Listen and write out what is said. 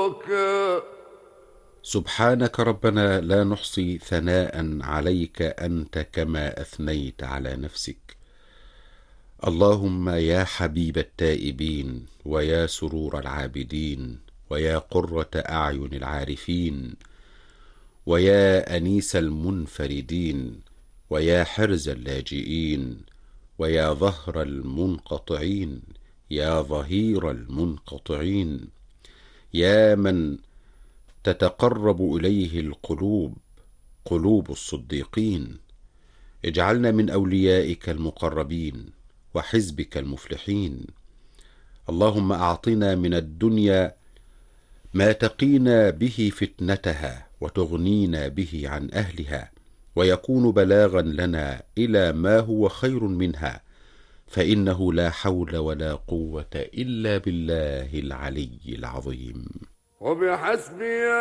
بركا. سبحانك ربنا لا نحصي ثناء عليك أنت كما أثنيت على نفسك. اللهم يا حبيب التائبين، ويا سرور العابدين، ويا قرة أعين العارفين، ويا أنيس المنفردين، ويا حرز اللاجئين، ويا ظهر المنقطعين، يا ظهير المنقطعين، يا من تتقرب إليه القلوب، قلوب الصديقين، اجعلنا من أوليائك المقربين وحزبك المفلحين. اللهم أعطنا من الدنيا ما تقينا به فتنتها وتغنينا به عن أهلها، ويكون بلاغا لنا إلى ما هو خير منها، فإنه لا حول ولا قوة إلا بالله العلي العظيم. وبحسبي